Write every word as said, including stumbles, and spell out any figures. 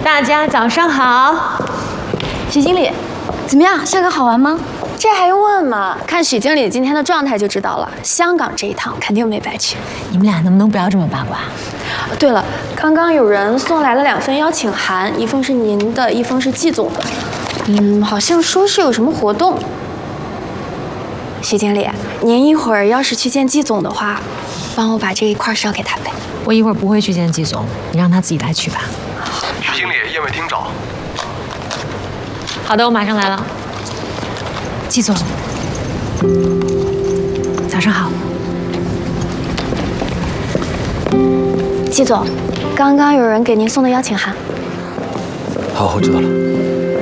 大家早上好。 许经理，怎么样？香港好玩吗？这还用问吗？看许经理今天的状态就知道了。香港这一趟肯定没白去。 你们俩能不能不要这么八卦？ 对了，刚刚有人送来了两份邀请函，一封是您的，一封是季总的。嗯，好像说是有什么活动。许经理，您一会儿要是去见季总的话，帮我把这一块捎给他呗。 我一会儿不会去见季总，你让他自己来取吧。 许经理，燕尾厅找。 好的，我马上来了。季总，早上好。 季总，刚刚有人给您送的邀请函。 好，我知道了。